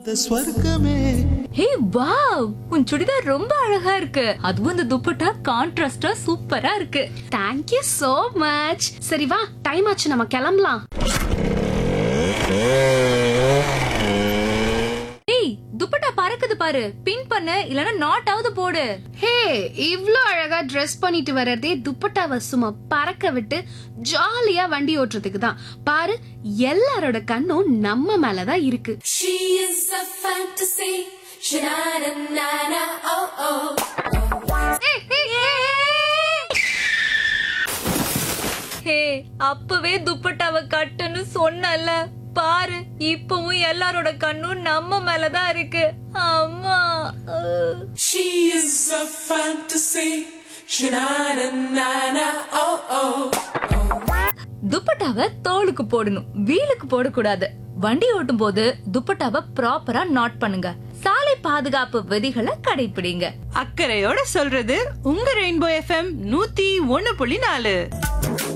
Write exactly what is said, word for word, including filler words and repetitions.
ஸ்வர்க்கமே. Hey wow, உன் சுடிதார் ரொம்ப அழகா இருக்கு. அதுவும் இந்த துப்பட்டா கான்ட்ராஸ்டா சூப்பரா இருக்கு. Thank you so much. சரி வா, டைம் ஆச்சு, நம்ம கிளம்பலாம். ஏய், துப்பட்டா பறக்குது பாரு. பின் பண்ணு, இல்லனா நாட் ஆவது போடு. ஹே, இவ்ளோ அழகா Dress பண்ணிட்டு வர்றதே துப்பட்டாவை சும்மா பறக்க விட்டு ஜாலியா வண்டி ஓட்டுறதுக்கு தான். பாரு, எல்லாரோட கண்ணும் நம்ம மேலதான் இருக்கு. She is a fantasy. Sha-na-na-na-na, oh oh. ஹே, அப்பவே துப்பட்டாவை கட்டுன்னு சொன்னல. பாரு, இப்பவும் எல்லாரோட கண்ணும் நம்ம மேலதான் இருக்கு. அம்மா அஹ். She is a fantasy. Sha-na-na-na-na, oh oh. துப்பட்டாவை தோலுக்கு போடணும், வீலுக்கு போடக்கூடாது. வண்டி ஓட்டும் போது துப்பட்டாவை ப்ராப்பரா நாட் பண்ணுங்க. சாலை பாதுகாப்பு விதிகளை கடைபிடிங்க. அக்கறையோட சொல்றது உங்க ரெயின்போ எஃப்எம் நூத்தி ஒன்னு புள்ளி நாலு.